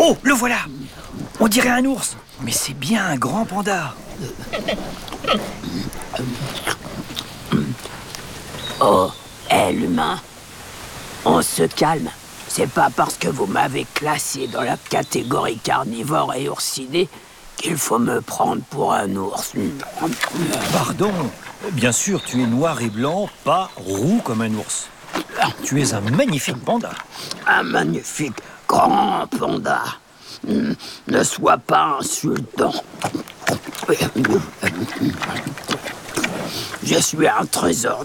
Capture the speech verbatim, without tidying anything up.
Oh, le voilà! On dirait un ours, mais c'est bien un grand panda. Oh, hé l'humain, on se calme. C'est pas parce que vous m'avez classé dans la catégorie carnivore et oursidé qu'il faut me prendre pour un ours. Pardon, bien sûr, tu es noir et blanc, pas roux comme un ours. Tu es un magnifique panda. Un magnifique grand panda. Ne sois pas insultant. Je suis un trésor